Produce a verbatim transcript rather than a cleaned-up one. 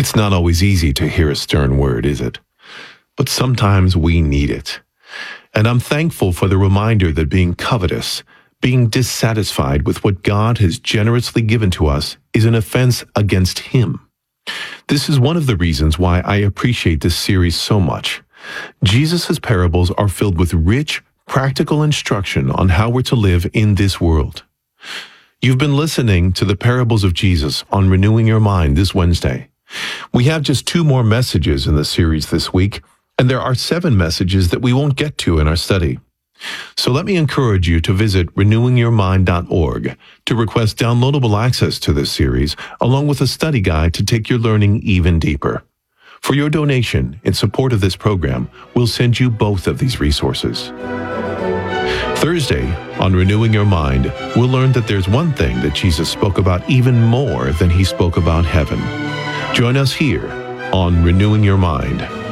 It's not always easy to hear a stern word, is it? But sometimes we need it. And I'm thankful for the reminder that being covetous, being dissatisfied with what God has generously given to us, is an offense against Him. This is one of the reasons why I appreciate this series so much. Jesus' parables are filled with rich, practical instruction on how we're to live in this world. You've been listening to the parables of Jesus on Renewing Your Mind this Wednesday. We have just two more messages in the series this week, and there are seven messages that we won't get to in our study. So let me encourage you to visit renewing your mind dot org to request downloadable access to this series, along with a study guide to take your learning even deeper. For your donation in support of this program, we'll send you both of these resources. Thursday, on Renewing Your Mind, we'll learn that there's one thing that Jesus spoke about even more than He spoke about heaven. Join us here on Renewing Your Mind.